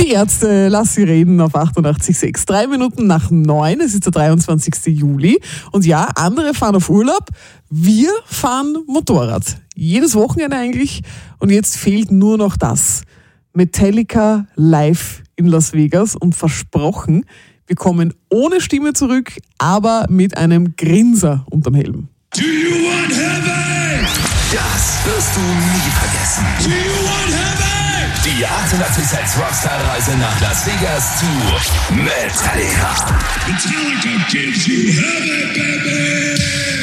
Die Ärzte, lass sie reden auf 88,6. 3 Minuten nach 9, es ist der 23. Juli. Und ja, andere fahren auf Urlaub, wir fahren Motorrad. Jedes Wochenende eigentlich. Und jetzt fehlt nur noch das. Metallica live in Las Vegas und versprochen, wir kommen ohne Stimme zurück, aber mit einem Grinser unterm Helm. Do you want heaven? Das wirst du nie vergessen. Do you want heaven? Die 886 Rockstar-Reise nach Las Vegas zu Metallica. Metallica gives you heaven, baby!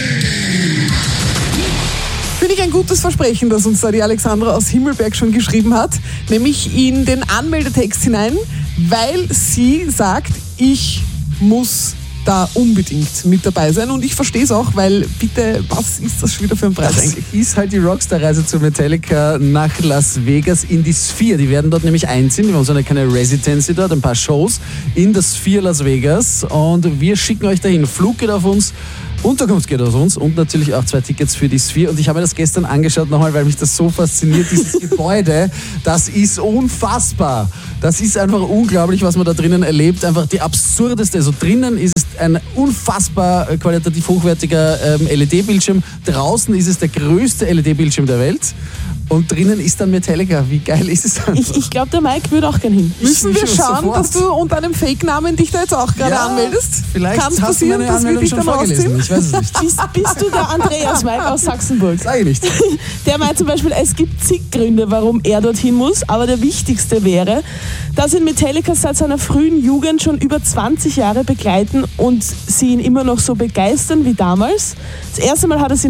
Finde ich ein gutes Versprechen, das uns da die Alexandra aus Himmelberg schon geschrieben hat, nämlich in den Anmeldetext hinein, weil sie sagt, ich muss da unbedingt mit dabei sein und ich verstehe es auch, weil bitte, was ist das schon wieder für ein Preis eigentlich? Das ist halt die Rockstar-Reise zu Metallica nach Las Vegas in die Sphere. Die werden dort nämlich einziehen, wir haben so eine kleine Residency dort, ein paar Shows in der Sphere Las Vegas und wir schicken euch dahin. Flug geht auf uns, Unterkunft geht auf uns und natürlich auch 2 Tickets für die Sphere. Und ich habe mir das gestern angeschaut nochmal, weil mich das so fasziniert, dieses Gebäude, das ist unfassbar. Das ist einfach unglaublich, was man da drinnen erlebt. Einfach die absurdeste. Also drinnen ist es ein unfassbar qualitativ hochwertiger LED-Bildschirm. Draußen ist es der größte LED-Bildschirm der Welt. Und drinnen ist dann Metallica. Wie geil ist es dann? Ich glaube, der Mike würde auch gern hin. Müssen wir schauen, dass du unter einem Fake-Namen dich da jetzt auch gerade anmeldest? Vielleicht kann es hast du passieren, meine dass wir Anmeldung dich schon dann vorgelesen. rausziehen? Ich weiß es nicht. Bist du der Andreas Mike aus Sachsenburg? Sag ich nicht. Der meint zum Beispiel, es gibt zig Gründe, warum er dorthin muss, aber der wichtigste wäre, dass ihn Metallica seit seiner frühen Jugend schon über 20 Jahre begleiten und sie ihn immer noch so begeistern wie damals. Das erste Mal hat er sie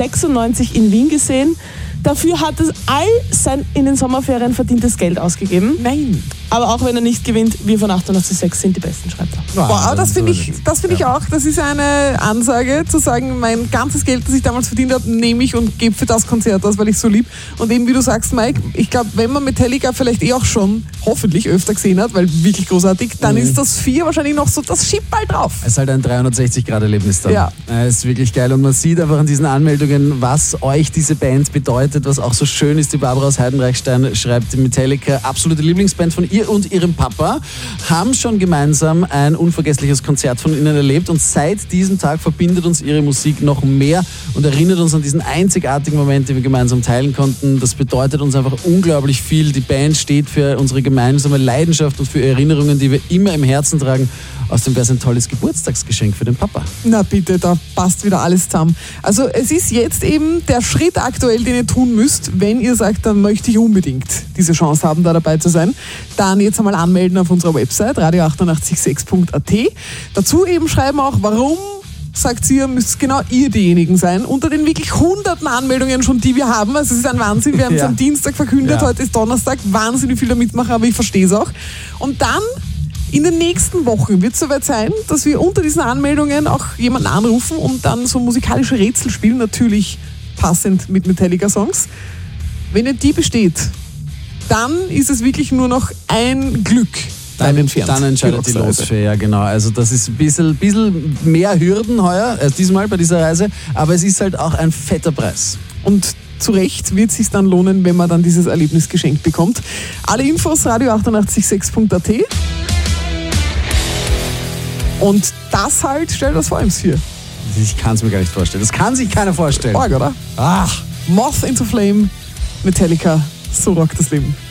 1996 in Wien gesehen. Dafür hat er all sein in den Sommerferien verdientes Geld ausgegeben. Nein. Aber auch wenn er nicht gewinnt, wir von 88,6 sind die Besten, schreibt er. Wow, das finde ich auch. Das ist eine Ansage, zu sagen, mein ganzes Geld, das ich damals verdient habe, nehme ich und gebe für das Konzert aus, weil ich es so lieb. Und eben wie du sagst, Mike, ich glaube, wenn man Metallica vielleicht auch schon hoffentlich öfter gesehen hat, weil wirklich großartig, dann ist das 4 wahrscheinlich noch so das Schippball drauf. Es ist halt ein 360-Grad-Erlebnis dann. Ja. Es ist wirklich geil und man sieht einfach an diesen Anmeldungen, was euch diese Band bedeutet, was auch so schön ist. Die Barbara aus Heidenreichstein schreibt, Metallica, absolute Lieblingsband von ihr und ihrem Papa, haben schon gemeinsam ein unvergessliches Konzert von ihnen erlebt und seit diesem Tag verbindet uns ihre Musik noch mehr und erinnert uns an diesen einzigartigen Moment, den wir gemeinsam teilen konnten. Das bedeutet uns einfach unglaublich viel. Die Band steht für unsere gemeinsame Leidenschaft und für Erinnerungen, die wir immer im Herzen tragen. Außerdem wäre es ein tolles Geburtstagsgeschenk für den Papa. Na bitte, da passt wieder alles zusammen. Also es ist jetzt eben der Schritt aktuell, den ihr tun müsst, wenn ihr sagt, dann möchte ich unbedingt diese Chance haben, da dabei zu sein. Dann jetzt einmal anmelden auf unserer Website radio886.at. Dazu eben schreiben auch, warum, sagt sie, müsst genau ihr diejenigen sein. Unter den wirklich hunderten Anmeldungen schon, die wir haben. Also es ist ein Wahnsinn. Wir haben es am Dienstag verkündet, heute ist Donnerstag. Wahnsinnig viel da mitmachen, aber ich verstehe es auch. Und dann in den nächsten Wochen wird es soweit sein, dass wir unter diesen Anmeldungen auch jemanden anrufen und dann so musikalische Rätsel spielen, natürlich passend mit Metallica-Songs. Wenn ihr die besteht, dann ist es wirklich nur noch ein Glück. Dann entscheidet die Losfee, ja genau. Also das ist ein bisschen mehr Hürden heuer, als diesmal bei dieser Reise, aber es ist halt auch ein fetter Preis. Und zu Recht wird es sich dann lohnen, wenn man dann dieses Erlebnis geschenkt bekommt. Alle Infos radio886.at. Und das halt, stell dir das vor im Sphere. Ich kann es mir gar nicht vorstellen. Das kann sich keiner vorstellen. Org, oder? Ach. Moth into Flame, Metallica, so rockt das Leben.